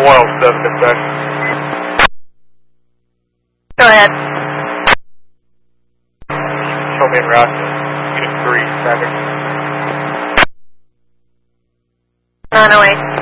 107 dispatch. Go ahead. Show me in route. Unit 3, traffic. 908.